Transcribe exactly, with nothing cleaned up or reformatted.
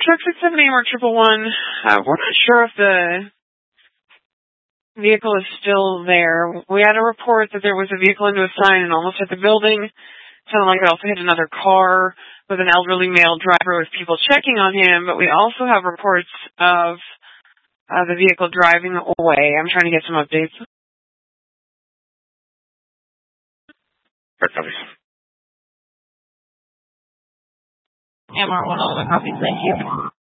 Truck six seven eight or triple one. Uh, we're not sure if the vehicle is still there. We had a report that there was a vehicle into a sign and almost hit the building. Sounded like it also hit another car with an elderly male driver with people checking on him, but we also have reports of uh, the vehicle driving away. I'm trying to get some updates. M R one oh one copies, thank you.